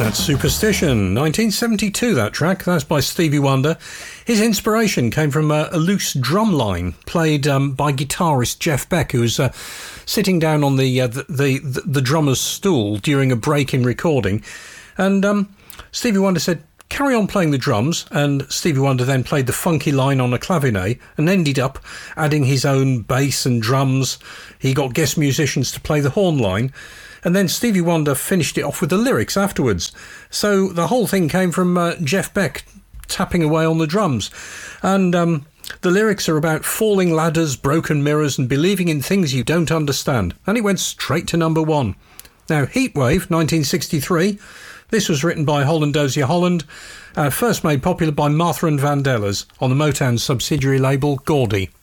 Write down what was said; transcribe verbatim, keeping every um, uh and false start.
That's Superstition, nineteen seventy-two, that track. That's by Stevie Wonder. His inspiration came from a, a loose drum line played um, by guitarist Jeff Beck, who was uh, sitting down on the, uh, the, the, the drummer's stool during a break in recording. And um, Stevie Wonder said, carry on playing the drums, and Stevie Wonder then played the funky line on a clavinet and ended up adding his own bass and drums. He got guest musicians to play the horn line, and then Stevie Wonder finished it off with the lyrics afterwards. So the whole thing came from uh, Jeff Beck tapping away on the drums. And um, the lyrics are about falling ladders, broken mirrors, and believing in things you don't understand. And it went straight to number one. Now, Heatwave, nineteen sixty-three. This was written by Holland Dozier Holland, uh, first made popular by Martha and Vandellas on the Motown subsidiary label Gordy.